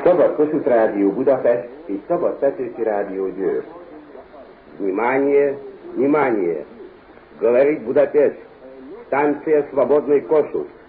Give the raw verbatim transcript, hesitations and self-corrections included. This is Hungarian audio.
Szabad Kossuth Rádió Budapest és Szabad Petőfi Rádió Győr. Внимание, внимание! Говорит Будапешт. Станция Свободный Кошут.